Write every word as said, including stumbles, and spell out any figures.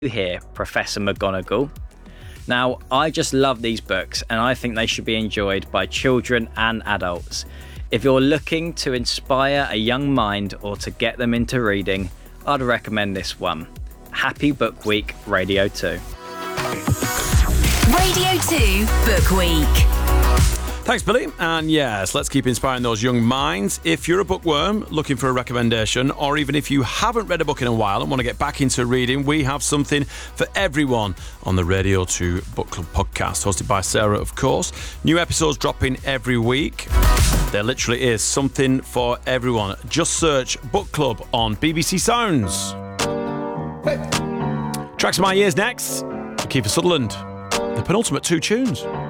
here, Professor McGonagall. Now, I just love these books and I think they should be enjoyed by children and adults. If you're looking to inspire a young mind or to get them into reading, I'd recommend this one. Happy Book Week, Radio two. Radio two Book Week. Thanks, Billy. And yes, let's keep inspiring those young minds. If you're a bookworm looking for a recommendation, or even if you haven't read a book in a while and want to get back into reading, we have something for everyone on the Radio two Book Club podcast, hosted by Sarah, of course. New episodes dropping every week. There literally is something for everyone. Just search Book Club on B B C Sounds. Hey. Tracks of My Years next. Kiefer Sutherland. The penultimate two tunes.